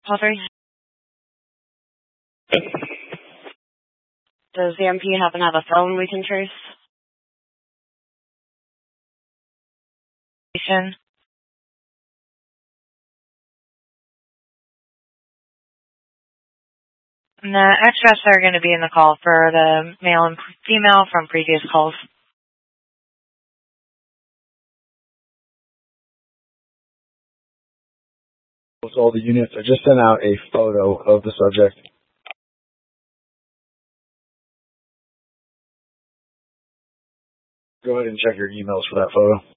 Call 3. Does the MP happen to have a phone we can trace? And the extras are going to be in the call for the male and female from previous calls. All the units. I just sent out a photo of the subject. Go ahead and check your emails for that photo.